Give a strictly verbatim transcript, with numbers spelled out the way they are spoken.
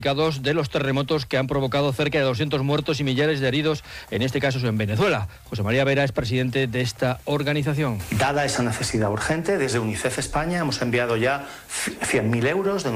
de los terremotos que han provocado cerca de doscientos muertos y millares de heridos, en este caso en Venezuela. José María Vera es presidente de esta organización. Dada esa necesidad urgente, desde UNICEF España hemos enviado ya cien mil euros de